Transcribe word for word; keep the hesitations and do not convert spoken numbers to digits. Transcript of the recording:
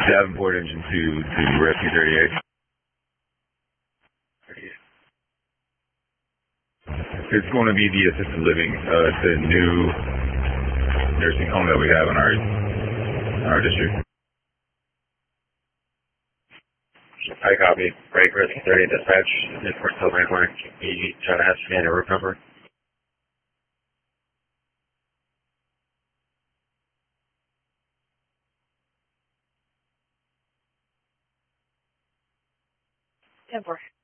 Davenport Engine two to Rescue thirty-eight. It's going to be the assisted living. Uh, it's a new nursing home that we have in our in our district. I copy. Break Rescue thirty dispatch. Newport Telegram Corner. E trying to ascertain a roof number. ten four.